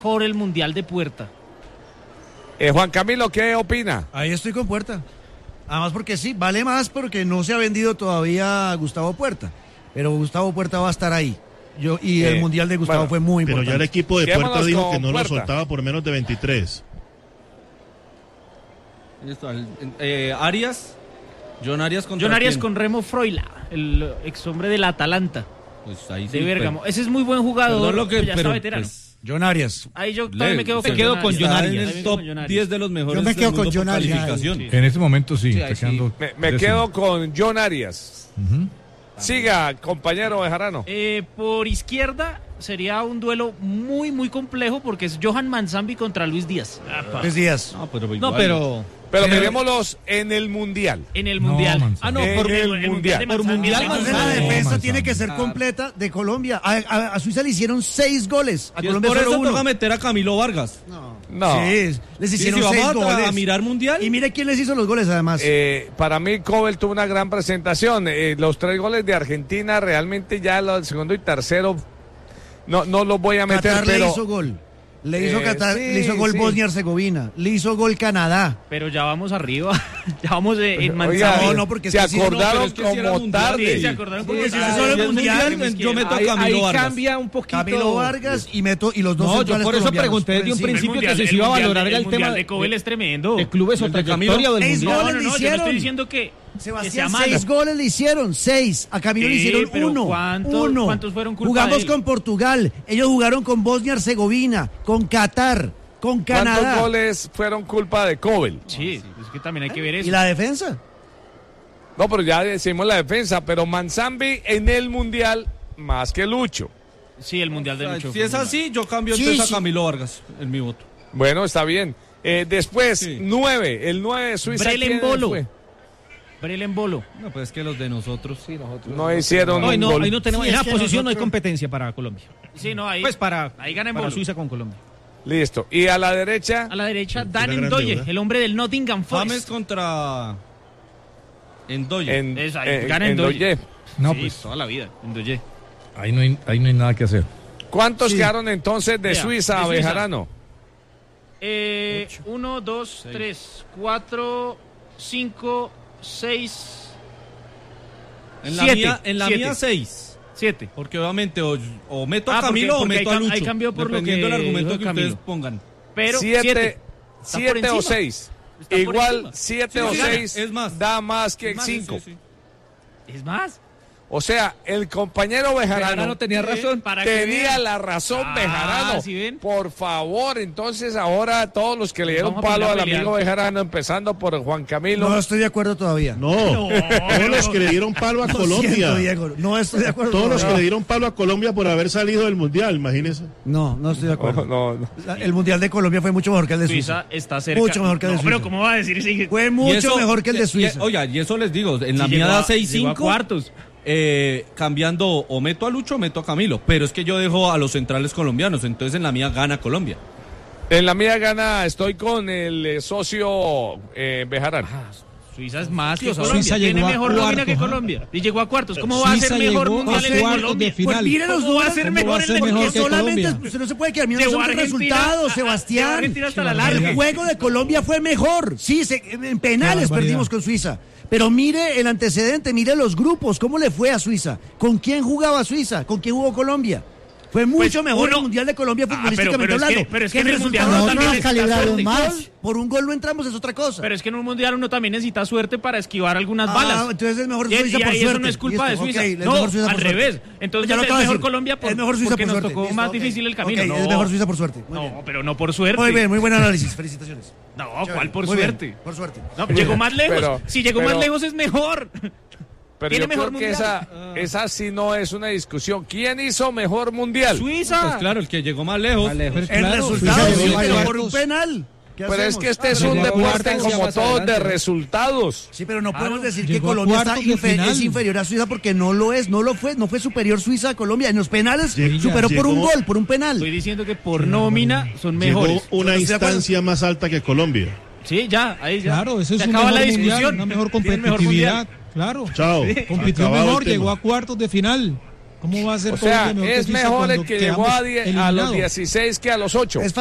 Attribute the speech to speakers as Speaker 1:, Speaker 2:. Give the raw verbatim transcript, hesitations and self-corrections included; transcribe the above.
Speaker 1: por el Mundial de Puerta.
Speaker 2: Eh, Juan Camilo, ¿qué opina?
Speaker 3: Ahí estoy con Puerta. Además porque sí, vale más porque no se ha vendido todavía Gustavo Puerta. Pero Gustavo Puerta va a estar ahí. Yo, y el
Speaker 2: eh,
Speaker 3: Mundial de Gustavo
Speaker 2: bueno,
Speaker 3: fue muy
Speaker 4: pero
Speaker 3: importante.
Speaker 4: ya el equipo de Puerta
Speaker 2: Quedémonos
Speaker 4: dijo
Speaker 2: con
Speaker 4: que no
Speaker 2: Puerta.
Speaker 4: lo soltaba por menos de veintitrés.
Speaker 5: Listo, el- eh, Arias, John Arias contra
Speaker 1: John Arias
Speaker 5: quién?
Speaker 1: con Remo Freuler, el ex hombre del Atalanta,
Speaker 5: Pues ahí sí,
Speaker 1: de Bérgamo.
Speaker 5: pero-
Speaker 1: Ese es muy buen jugador,
Speaker 5: Perdón lo que-
Speaker 1: pero ya
Speaker 5: pero,
Speaker 1: está veterano.
Speaker 5: pues,
Speaker 3: John Arias.
Speaker 1: Ahí yo
Speaker 5: le-
Speaker 1: también me quedo
Speaker 5: se
Speaker 1: con
Speaker 5: quedo
Speaker 1: John
Speaker 5: con
Speaker 1: Arias.
Speaker 5: John
Speaker 1: Está
Speaker 5: Arias.
Speaker 1: en
Speaker 5: En el top
Speaker 1: John Arias.
Speaker 5: diez de los mejores
Speaker 6: Yo me quedo
Speaker 5: del mundo
Speaker 6: con John
Speaker 5: por
Speaker 6: Arias.
Speaker 5: calificación.
Speaker 1: Sí.
Speaker 6: En este momento sí,
Speaker 5: Sí,
Speaker 6: está
Speaker 5: ahí sí.
Speaker 6: quedando
Speaker 2: Me, me
Speaker 6: décimo.
Speaker 2: quedo con John Arias.
Speaker 6: Ujú.
Speaker 2: Siga, compañero Bejarano.
Speaker 1: Eh, por izquierda sería un duelo muy, muy complejo porque es Johan Manzambi contra Luis Díaz.
Speaker 3: Tres días.
Speaker 5: No, pero
Speaker 1: No,
Speaker 5: igual.
Speaker 1: pero
Speaker 2: Pero
Speaker 1: pero-
Speaker 2: miremoslos en el Mundial.
Speaker 1: en el
Speaker 6: No,
Speaker 1: Mundial.
Speaker 6: Manzambi.
Speaker 1: Ah, no,
Speaker 2: En
Speaker 1: por
Speaker 2: el
Speaker 1: el,
Speaker 2: Mundial.
Speaker 1: de
Speaker 5: Por
Speaker 1: Manzambi.
Speaker 5: Mundial,
Speaker 1: Entonces,
Speaker 3: Entonces la
Speaker 5: No,
Speaker 3: defensa
Speaker 6: Manzambi.
Speaker 3: tiene que ser completa de Colombia. A, a- a Suiza le hicieron seis goles. A
Speaker 5: Si es
Speaker 3: Colombia
Speaker 5: por
Speaker 3: solo
Speaker 5: eso
Speaker 3: uno.
Speaker 5: toca meter a Camilo Vargas.
Speaker 2: No.
Speaker 3: Sí, les
Speaker 5: Sí,
Speaker 3: hicieron
Speaker 5: si
Speaker 3: seis
Speaker 5: vamos a,
Speaker 3: goles.
Speaker 5: a mirar Mundial,
Speaker 3: Y mire quién les hizo los goles además.
Speaker 2: Eh, para mí, Cobel tuvo una gran presentación. Eh, los tres goles de Argentina, realmente ya los segundo y tercero, no, no los voy a meter,
Speaker 3: Qatar
Speaker 2: pero
Speaker 3: le hizo gol. Le hizo
Speaker 2: Eh,
Speaker 3: Qatar,
Speaker 2: sí,
Speaker 3: le hizo gol
Speaker 2: sí.
Speaker 3: Bosnia-Herzegovina. Le hizo gol Canadá.
Speaker 1: Pero ya vamos arriba. Ya vamos eh, en
Speaker 2: Oiga,
Speaker 1: Manzambi.
Speaker 3: No, no, porque
Speaker 2: se
Speaker 3: es que sí, no,
Speaker 2: acordaron
Speaker 5: pero es que si era
Speaker 2: como
Speaker 5: mundial,
Speaker 2: tarde.
Speaker 1: Sí, se acordaron porque
Speaker 3: Sí,
Speaker 1: si
Speaker 3: sí,
Speaker 1: es
Speaker 3: sí,
Speaker 1: solo
Speaker 3: sí,
Speaker 1: el
Speaker 3: es
Speaker 1: Mundial.
Speaker 5: mundial,
Speaker 1: yo
Speaker 5: yo meto a Camilo Vargas.
Speaker 7: cambia un poquito.
Speaker 3: Camilo Vargas y meto y los dos
Speaker 7: No, yo
Speaker 3: centrales
Speaker 7: por eso
Speaker 3: colombianos
Speaker 7: pregunté
Speaker 3: por
Speaker 7: desde un
Speaker 3: encima.
Speaker 7: principio que si se iba a valorar el tema
Speaker 1: de Cobel es tremendo.
Speaker 7: de clubes o
Speaker 5: El de Camilo.
Speaker 7: trayectoria del
Speaker 3: Seis
Speaker 7: mundial.
Speaker 1: No,
Speaker 3: goles
Speaker 1: no,
Speaker 3: le
Speaker 1: no, yo no
Speaker 3: hicieron.
Speaker 1: estoy diciendo que, que sea
Speaker 3: Sebastián,
Speaker 1: malo.
Speaker 3: seis goles le hicieron, seis. A Camilo le
Speaker 1: Sí,
Speaker 3: hicieron
Speaker 1: pero
Speaker 3: uno.
Speaker 1: ¿cuántos-
Speaker 3: uno.
Speaker 1: cuántos fueron culpa
Speaker 3: Jugamos
Speaker 1: de él?
Speaker 3: con Portugal. Ellos jugaron con Bosnia-Herzegovina, con Qatar, con
Speaker 2: ¿Cuántos
Speaker 3: Canadá.
Speaker 2: goles fueron culpa de Cobel?
Speaker 1: Sí, es que también hay que ver eso.
Speaker 3: ¿Y la defensa?
Speaker 2: No, pero ya decimos la defensa, pero Manzambi en el Mundial más que Lucho.
Speaker 1: Sí, el Mundial de
Speaker 5: O sea,
Speaker 1: Lucho.
Speaker 5: si es así, yo cambio
Speaker 3: Sí,
Speaker 5: entonces
Speaker 3: sí.
Speaker 5: a Camilo Vargas en mi voto.
Speaker 2: Bueno, está bien. Eh, después,
Speaker 5: Sí.
Speaker 2: nueve, el nueve de Suiza.
Speaker 1: Brelen
Speaker 2: ¿quién
Speaker 1: Bolo.
Speaker 2: fue?
Speaker 1: Brelen Bolo.
Speaker 5: No, pues es que los de nosotros, sí, nosotros.
Speaker 2: No hicieron
Speaker 7: No, ahí
Speaker 2: un
Speaker 7: no,
Speaker 2: gol.
Speaker 7: ahí no tenemos,
Speaker 3: Sí,
Speaker 7: en
Speaker 3: es
Speaker 7: esa
Speaker 3: que
Speaker 7: posición no hay
Speaker 3: nosotros-
Speaker 7: competencia para Colombia.
Speaker 1: Sí, no, ahí.
Speaker 7: Pues para,
Speaker 1: ahí gana en
Speaker 7: para
Speaker 1: Bolo.
Speaker 7: Suiza con Colombia.
Speaker 2: Listo. Y a la derecha,
Speaker 1: A la derecha,
Speaker 4: Una
Speaker 1: Dan
Speaker 4: gran
Speaker 1: Endoye,
Speaker 4: deuda.
Speaker 1: el hombre del Nottingham
Speaker 5: James
Speaker 1: Forest.
Speaker 5: contra Endoye.
Speaker 2: en,
Speaker 1: Es ahí,
Speaker 2: en-
Speaker 1: gana
Speaker 2: en
Speaker 1: Endoye.
Speaker 2: Doye.
Speaker 6: No,
Speaker 1: Sí,
Speaker 6: pues
Speaker 1: toda la vida, Endoye.
Speaker 6: ahí no, hay, ahí no hay nada que hacer.
Speaker 2: ¿Cuántos
Speaker 3: Sí.
Speaker 2: quedaron entonces de
Speaker 1: Vea,
Speaker 2: Suiza,
Speaker 1: de Suiza.
Speaker 2: Bejarano?
Speaker 1: Eh, uno, dos, tres, cuatro, cinco, seis,
Speaker 5: En la
Speaker 1: siete,
Speaker 5: mía, en la
Speaker 1: siete.
Speaker 5: mía seis.
Speaker 1: siete.
Speaker 5: Porque obviamente o, o meto a
Speaker 1: Ah, porque-
Speaker 5: Camilo
Speaker 1: porque
Speaker 5: o meto
Speaker 1: ahí
Speaker 5: a
Speaker 1: cam-
Speaker 5: Lucho.
Speaker 1: ahí cambió por lo
Speaker 5: dependiendo
Speaker 1: que
Speaker 5: del argumento
Speaker 1: dijo
Speaker 5: que
Speaker 1: Camilo.
Speaker 5: ustedes pongan.
Speaker 1: Pero
Speaker 2: Siete,
Speaker 1: siete. Está por
Speaker 2: siete o
Speaker 1: encima.
Speaker 2: seis.
Speaker 1: Está por
Speaker 2: Igual,
Speaker 1: encima.
Speaker 2: siete
Speaker 5: Sí,
Speaker 2: o
Speaker 5: sí,
Speaker 2: seis
Speaker 5: es más.
Speaker 2: da más que
Speaker 5: Es más,
Speaker 2: cinco.
Speaker 5: sí, sí.
Speaker 1: Es más.
Speaker 2: O sea, el compañero Bejarano,
Speaker 7: Bejarano tenía razón.
Speaker 1: Para que
Speaker 2: tenía
Speaker 1: vean.
Speaker 2: la razón,
Speaker 1: Ah,
Speaker 2: Bejarano.
Speaker 1: ¿sí ven?
Speaker 2: Por favor, entonces ahora todos los que le dieron
Speaker 1: Vamos a
Speaker 2: palo
Speaker 1: poner
Speaker 2: al
Speaker 1: a pelear.
Speaker 2: amigo Bejarano, empezando por Juan Camilo.
Speaker 3: No estoy de acuerdo todavía.
Speaker 4: No, todos los que le dieron palo a
Speaker 3: Lo
Speaker 4: Colombia.
Speaker 3: siento, Diego. No estoy de acuerdo.
Speaker 4: Todos los que
Speaker 3: todavía.
Speaker 4: le dieron palo a Colombia por haber salido del Mundial, imagínense.
Speaker 3: No, no estoy de acuerdo.
Speaker 2: No, no, no.
Speaker 3: La- El Mundial de Colombia fue mucho mejor que el de Suiza.
Speaker 1: Suiza está cerca.
Speaker 3: Mucho mejor que el de
Speaker 1: No,
Speaker 3: Suiza.
Speaker 1: pero ¿cómo va a decir si
Speaker 3: Fue
Speaker 5: Y
Speaker 3: mucho
Speaker 5: eso-
Speaker 3: mejor que el de
Speaker 5: y-
Speaker 3: Suiza.
Speaker 5: Oiga, y eso les digo, en la
Speaker 1: si
Speaker 5: mía
Speaker 1: llegó
Speaker 5: da
Speaker 1: a-
Speaker 5: seis
Speaker 1: llegó a
Speaker 5: cinco.
Speaker 1: cuartos?
Speaker 5: Eh, cambiando o meto a Lucho o meto a Camilo, pero es que yo dejo a los centrales colombianos, entonces en la mía gana Colombia.
Speaker 2: En la mía gana, estoy con el eh, socio eh, Bejarano.
Speaker 1: Suiza es más que
Speaker 7: Dios,
Speaker 1: Colombia.
Speaker 7: Suiza
Speaker 1: Tiene
Speaker 7: llegó a
Speaker 1: mejor nómina
Speaker 7: cuartos,
Speaker 1: que
Speaker 7: ¿ah?
Speaker 1: Colombia. Y llegó a cuartos. ¿Cómo va a
Speaker 7: Suiza
Speaker 1: ser mejor
Speaker 7: llegó
Speaker 1: mundial
Speaker 7: a
Speaker 1: en
Speaker 7: cuartos
Speaker 1: Colombia?
Speaker 7: de final.
Speaker 3: Pues mire los
Speaker 1: ¿Cómo va a
Speaker 3: números,
Speaker 1: ser
Speaker 7: ¿cómo
Speaker 1: mejor
Speaker 7: va a
Speaker 1: el
Speaker 7: ser
Speaker 1: de
Speaker 7: mejor
Speaker 3: Porque
Speaker 7: que
Speaker 3: solamente
Speaker 7: Colombia?
Speaker 3: usted no se puede quedar mirando
Speaker 1: Llegó
Speaker 3: son los
Speaker 1: Argentina
Speaker 3: resultados,
Speaker 1: a- a-
Speaker 3: Sebastián.
Speaker 1: llegó Argentina hasta la
Speaker 3: El
Speaker 1: larga.
Speaker 3: juego de Colombia fue mejor. Sí, se- en penales
Speaker 7: barbaridad.
Speaker 3: perdimos con Suiza. Pero mire el antecedente, mire los grupos, cómo le fue a Suiza. ¿Con quién jugaba Suiza? ¿Con quién jugó Colombia? Fue mucho
Speaker 1: Pues
Speaker 3: mejor
Speaker 1: uno-
Speaker 3: el Mundial de Colombia
Speaker 1: Ah, pero-
Speaker 3: futbolísticamente
Speaker 1: pero es que-
Speaker 3: hablando.
Speaker 1: pero es
Speaker 3: Que
Speaker 1: que en el
Speaker 3: resultado
Speaker 1: Mundial no
Speaker 3: también
Speaker 1: también
Speaker 3: es-
Speaker 1: necesita
Speaker 3: por un
Speaker 1: más.
Speaker 3: gol, Por un gol no entramos, es otra cosa.
Speaker 1: Pero es que en un mundial uno también necesita suerte para esquivar algunas
Speaker 3: Ah,
Speaker 1: balas.
Speaker 3: entonces es mejor
Speaker 1: Y-
Speaker 3: Suiza
Speaker 1: y
Speaker 3: por
Speaker 1: ahí
Speaker 3: suerte.
Speaker 1: eso no es culpa
Speaker 3: Listo,
Speaker 1: de Suiza.
Speaker 3: ok, es
Speaker 1: no,
Speaker 3: mejor Suiza
Speaker 1: al
Speaker 3: por suerte.
Speaker 1: revés. Entonces
Speaker 3: Ya lo
Speaker 1: es
Speaker 3: acabo de
Speaker 1: mejor
Speaker 3: decir.
Speaker 1: Colombia por,
Speaker 3: es mejor Suiza
Speaker 1: porque
Speaker 3: por
Speaker 1: nos
Speaker 3: suerte.
Speaker 1: tocó
Speaker 3: Listo,
Speaker 1: más
Speaker 3: ok.
Speaker 1: difícil el camino.
Speaker 3: Ok,
Speaker 1: no,
Speaker 3: es mejor Suiza por suerte. Muy
Speaker 1: no,
Speaker 3: bien.
Speaker 1: pero no por suerte.
Speaker 3: Muy bien, muy buen análisis. Felicitaciones.
Speaker 1: No,
Speaker 3: Chévere.
Speaker 1: ¿cuál por
Speaker 3: Muy bien,
Speaker 1: suerte?
Speaker 3: por suerte.
Speaker 1: No, llegó más lejos.
Speaker 2: Pero-
Speaker 1: si llegó
Speaker 2: pero-
Speaker 1: más lejos es mejor.
Speaker 2: Pero
Speaker 1: Tiene
Speaker 2: yo
Speaker 1: mejor
Speaker 2: creo que
Speaker 1: mundial.
Speaker 2: esa, esa sí no es una discusión. ¿Quién hizo mejor mundial?
Speaker 1: Suiza.
Speaker 5: Pues claro, el que llegó más lejos.
Speaker 7: Más lejos.
Speaker 3: El
Speaker 7: Claro,
Speaker 3: resultado
Speaker 7: Suiza
Speaker 3: sí,
Speaker 7: llegó a
Speaker 3: pero por
Speaker 7: cuartos.
Speaker 3: un penal. ¿Qué
Speaker 2: Pero es
Speaker 3: hacemos?
Speaker 2: que este es un
Speaker 7: llegó a
Speaker 2: deporte
Speaker 7: cuartos,
Speaker 2: como
Speaker 7: más
Speaker 2: todos de
Speaker 7: adelante.
Speaker 2: resultados.
Speaker 3: Sí, pero no podemos decir que
Speaker 7: llegó a
Speaker 3: Colombia está
Speaker 7: cuartos de
Speaker 3: infe-
Speaker 7: final.
Speaker 3: es inferior a Suiza porque no lo es, no lo fue, no fue superior Suiza a Colombia. En los penales
Speaker 4: Llegó-
Speaker 3: superó por un
Speaker 4: llegó-
Speaker 3: gol, por un penal.
Speaker 1: Estoy diciendo que por nómina son
Speaker 4: Llegó
Speaker 1: mejores.
Speaker 4: una
Speaker 3: Estoy de acuerdo.
Speaker 4: instancia más alta que Colombia.
Speaker 1: Sí, ya, ahí ya.
Speaker 7: Claro, eso es
Speaker 1: Se
Speaker 7: un
Speaker 1: acaba
Speaker 7: mejor
Speaker 1: la
Speaker 7: mundial,
Speaker 1: discusión.
Speaker 7: una mejor
Speaker 1: Tiene mejor
Speaker 7: competitividad.
Speaker 1: mundial.
Speaker 7: Claro.
Speaker 4: Chao.
Speaker 7: Compitió
Speaker 4: Acabado
Speaker 7: mejor,
Speaker 4: el tema.
Speaker 7: llegó a cuartos de final.
Speaker 8: ¿Cómo va a ser
Speaker 2: O sea,
Speaker 8: Colombia mejor
Speaker 2: es
Speaker 8: que Suiza
Speaker 2: mejor el
Speaker 8: cuando
Speaker 2: que llegó a,
Speaker 8: quedamos
Speaker 2: die- a los
Speaker 8: eliminados?
Speaker 2: dieciséis que a los ocho.
Speaker 3: Es